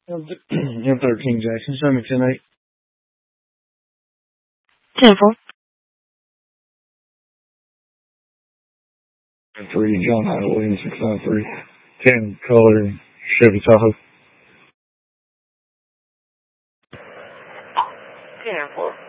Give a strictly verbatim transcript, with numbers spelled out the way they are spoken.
M thirteen Jackson, show me ten eight. ten four. three, John Howard Williams, six nine three. ten, color, Chevy Tahoe. ten four.